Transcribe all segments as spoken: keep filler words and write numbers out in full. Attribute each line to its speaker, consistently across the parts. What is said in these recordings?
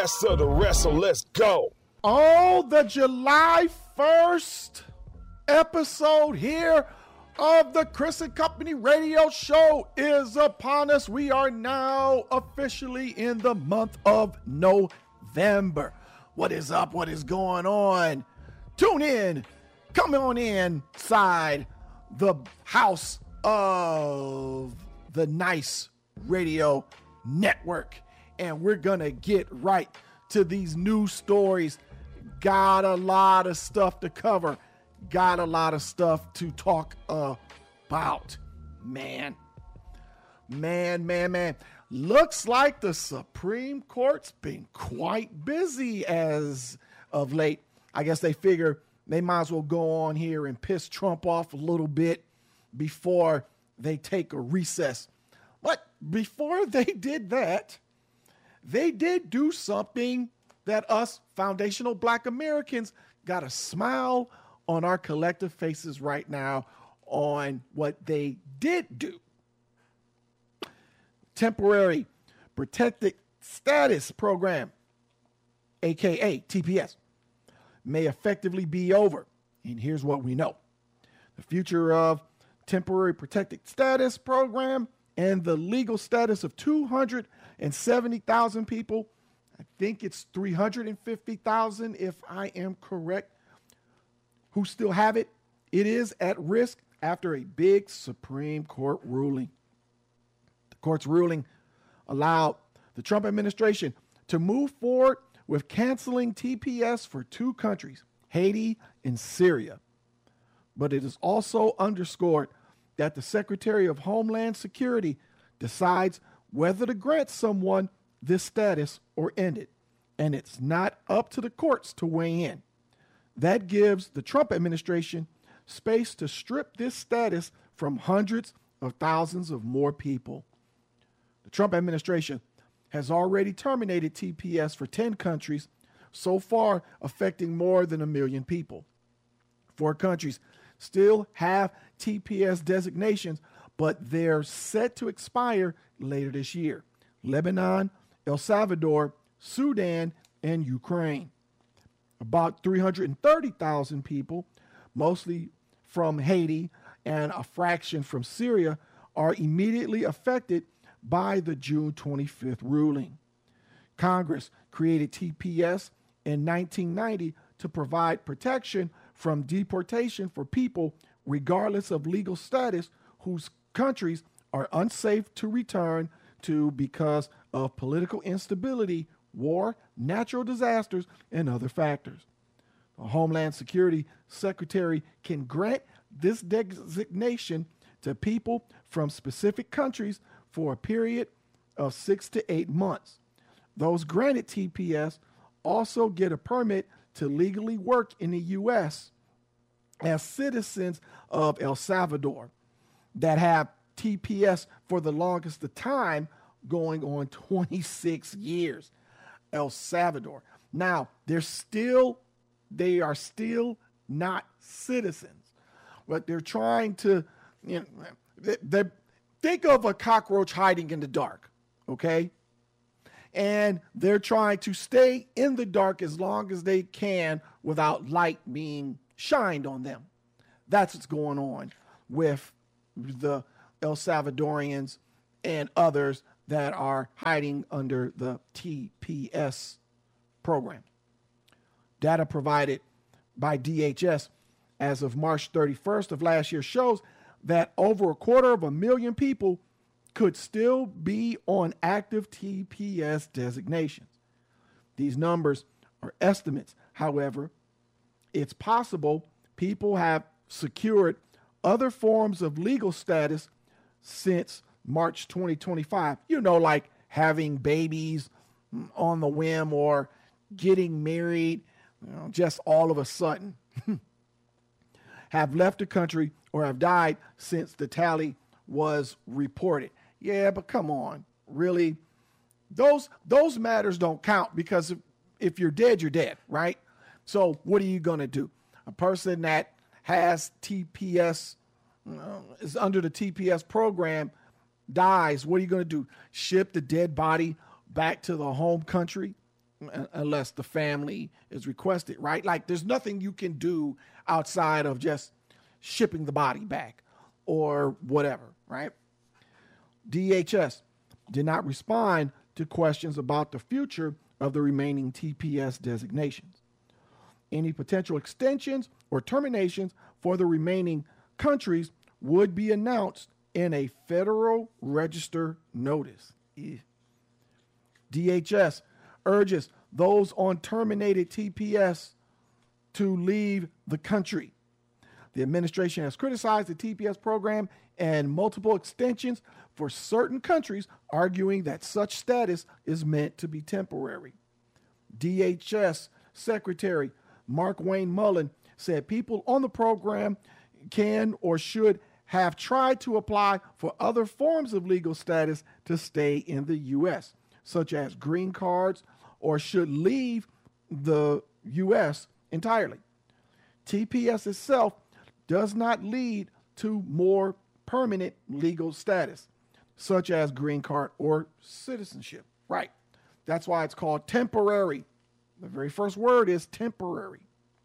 Speaker 1: Rest of the rest, so let's go.
Speaker 2: Oh, the July first episode here of the Chris and Company radio show is upon us. We are now officially in the month of November. What is up? What is going on? Tune in. Come on inside the house of the Nice Radio Network. And we're going to get right to these news stories. Got a lot of stuff to cover. Got a lot of stuff to talk about. Man, man, man, man. Looks like the Supreme Court's been quite busy as of late. I guess they figure they might as well go on here and piss Trump off a little bit before they take a recess. But before they did that, they did do something that us foundational Black Americans got a smile on our collective faces right now on what they did do. Temporary Protected Status Program, aka T P S, may effectively be over. And here's what we know. The future of Temporary Protected Status Program and the legal status of two hundred seventy thousand people, I think it's three hundred fifty thousand if I am correct, who still have it, it is at risk after a big Supreme Court ruling. The court's ruling allowed the Trump administration to move forward with canceling T P S for two countries, Haiti and Syria. But it is also underscored that the Secretary of Homeland Security decides whether to grant someone this status or end it. And it's not up to the courts to weigh in. That gives the Trump administration space to strip this status from hundreds of thousands of more people. The Trump administration has already terminated T P S for ten countries, so far affecting more than a million people. Four countries still have T P S designations, but they're set to expire later this year. Lebanon, El Salvador, Sudan, and Ukraine. About three hundred thirty thousand people, mostly from Haiti and a fraction from Syria, are immediately affected by the June twenty-fifth ruling. Congress created T P S in nineteen ninety to provide protection from deportation for people, regardless of legal status, whose countries are unsafe to return to because of political instability, war, natural disasters, and other factors. The Homeland Security Secretary can grant this designation to people from specific countries for a period of six to eight months. Those granted T P S also get a permit to legally work in the U S as citizens of El Salvador that have T P S for the longest of time, going on twenty-six years. El Salvador. Now, they're still, they are still not citizens, but they're trying to, you know, they, they think of a cockroach hiding in the dark, okay? And they're trying to stay in the dark as long as they can without light being shined on them. That's what's going on with the El Salvadorians and others that are hiding under the T P S program. Data provided by D H S as of March thirty-first of last year shows that over a quarter of a million people could still be on active T P S designations. These numbers are estimates. However, it's possible people have secured other forms of legal status since March twenty twenty-five. You know, like having babies on the whim or getting married, you know, just all of a sudden. Have left the country or have died since the tally was reported. Yeah, but come on, really? Those those matters don't count, because if, if you're dead, you're dead, right? So what are you going to do? A person that has T P S, uh, is under the T P S program, dies, what are you going to do? Ship the dead body back to the home country? unless the family is requested, right? Like there's nothing you can do outside of just shipping the body back or whatever, right? D H S did not respond to questions about the future of the remaining T P S designations. Any potential extensions or terminations for the remaining countries would be announced in a Federal Register notice. Yeah. D H S urges those on terminated T P S to leave the country. The administration has criticized the T P S program and multiple extensions for certain countries, arguing that such status is meant to be temporary. D H S Secretary Mark Wayne Mullen said people on the program can or should have tried to apply for other forms of legal status to stay in the U S, such as green cards, or should leave the U S entirely. T P S itself does not lead to more permanent legal status, such as green card or citizenship. Right. That's why it's called temporary. The very first word is temporary.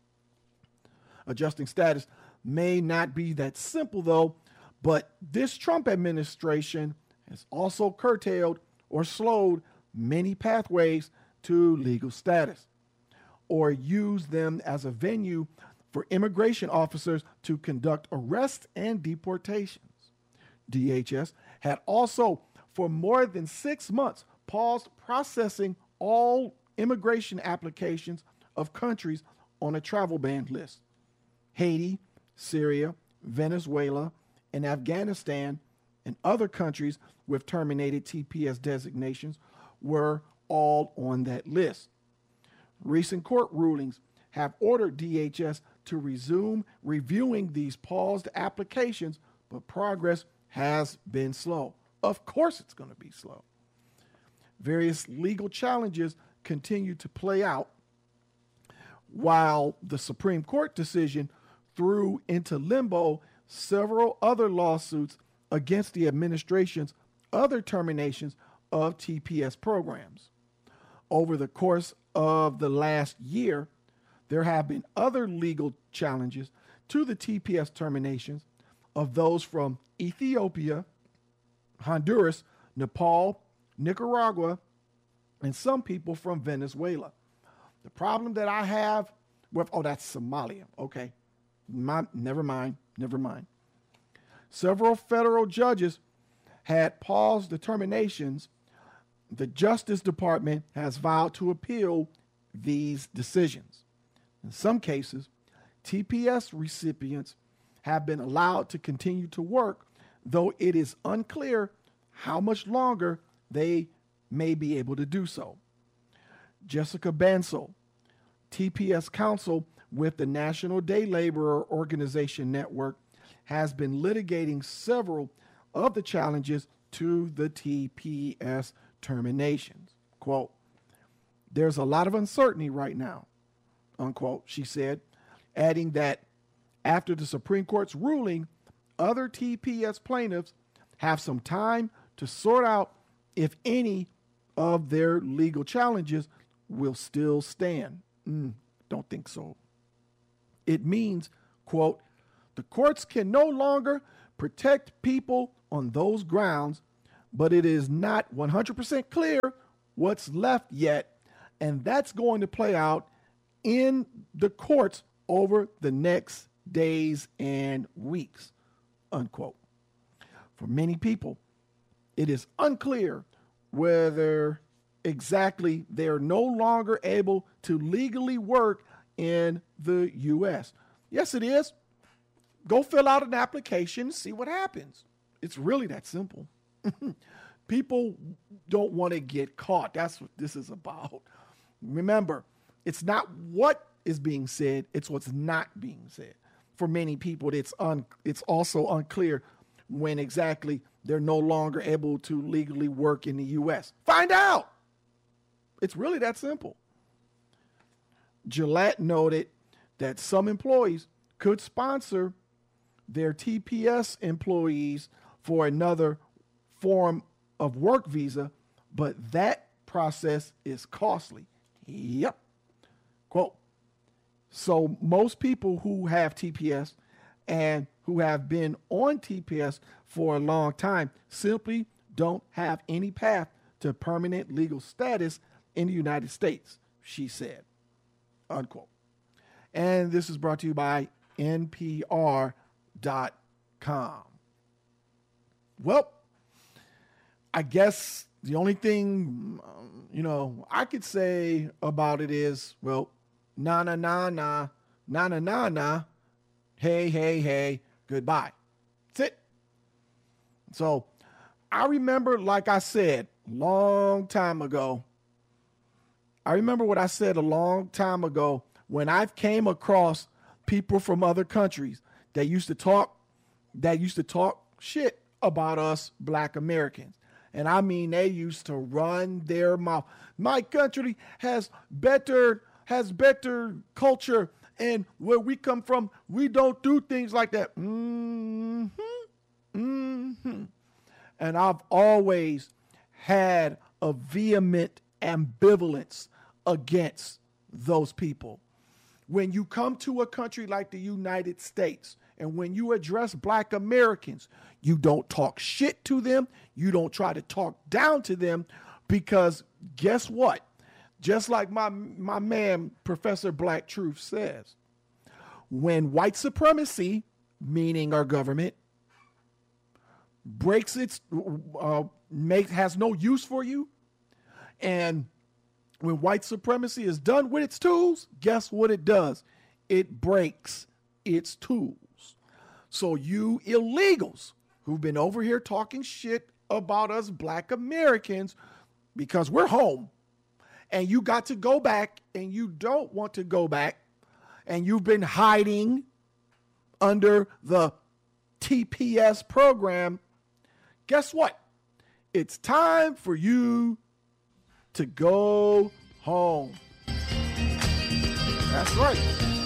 Speaker 2: Adjusting status may not be that simple, though, but this Trump administration has also curtailed or slowed many pathways to legal status, or used them as a venue for immigration officers to conduct arrests and deportations. D H S had also, for more than six months, paused processing all immigration applications of countries on a travel ban list. Haiti, Syria, Venezuela, and Afghanistan, and other countries with terminated T P S designations were all on that list. Recent court rulings have ordered D H S to resume reviewing these paused applications, but progress has been slow. Of course it's going to be slow. Various legal challenges continue to play out, while the Supreme Court decision threw into limbo several other lawsuits against the administration's other terminations of T P S programs. Over the course of the last year, there have been other legal challenges to the T P S terminations of those from Ethiopia, Honduras, Nepal, Nicaragua, and some people from Venezuela. The problem that I have with, oh, that's Somalia. Okay. My, never mind. Never mind. Several federal judges had paused the terminations. The Justice Department has vowed to appeal these decisions. In some cases, T P S recipients have been allowed to continue to work, though it is unclear how much longer they may be able to do so. Jessica Bansal, T P S counsel with the National Day Laborer Organization Network, has been litigating several of the challenges to the T P S terminations. Quote, "There's a lot of uncertainty right now," unquote, she said, adding that after the Supreme Court's ruling, other T P S plaintiffs have some time to sort out if any of their legal challenges will still stand. Mm, don't think so. It means, quote, "The courts can no longer protect people on those grounds, but it is not one hundred percent clear what's left yet, and that's going to play out in the courts over the next days and weeks," unquote. For many people, it is unclear whether exactly they're no longer able to legally work in the U S. Yes, it is. Go fill out an application, see what happens. It's really that simple. People don't want to get caught. That's what this is about. Remember, it's not what is being said, it's what's not being said. For many people, it's un, it's also unclear when exactly they're no longer able to legally work in the U S. Find out. It's really that simple. Gillette noted that some employees could sponsor their T P S employees for another form of work visa, but that process is costly. Yep. Quote, so most people who have T P S and who have been on T P S for a long time simply don't have any path to permanent legal status in the United States, she said, unquote. And this is brought to you by N P R dot com. Well, I guess the only thing, um, you know, I could say about it is, well, na na na na, na na na na, hey, hey, hey, goodbye. That's it. So I remember, like I said, long time ago, I remember what I said a long time ago when I came across people from other countries that used to talk, that used to talk shit about us Black Americans. And I mean, they used to run their mouth. My country has better, has better culture. And where we come from, we don't do things like that. Mm-hmm. Mm-hmm. And I've always had a vehement ambivalence against those people. When you come to a country like the United States, and when you address Black Americans, you don't talk shit to them. You don't try to talk down to them, because guess what? Just like my, my man, Professor Black Truth says, when white supremacy, meaning our government, breaks its, uh, makes, has no use for you, and when white supremacy is done with its tools, guess what it does? It breaks its tools. So you illegals who've been over here talking shit about us Black Americans because we're home, and you got to go back and you don't want to go back, and you've been hiding under the T P S program, guess what? It's time for you to go home. That's right.